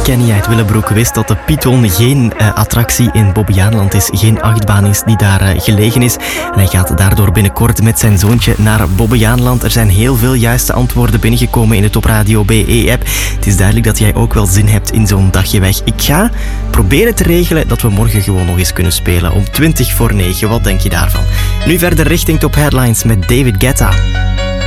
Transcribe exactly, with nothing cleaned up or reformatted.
Kenny uit Willebroek wist dat de Python geen uh, attractie in Bobbejaanland is, geen achtbaan is die daar uh, gelegen is. En hij gaat daardoor binnenkort met zijn zoontje naar Bobbejaanland. Er zijn heel veel juiste antwoorden binnengekomen in de Top Radio B E-app. Het is duidelijk dat jij ook wel zin hebt in zo'n dagje weg. Ik ga proberen te regelen dat we morgen gewoon nog eens kunnen spelen om twintig voor negen. Wat denk je daarvan? Nu verder richting Top Headlines met David Guetta.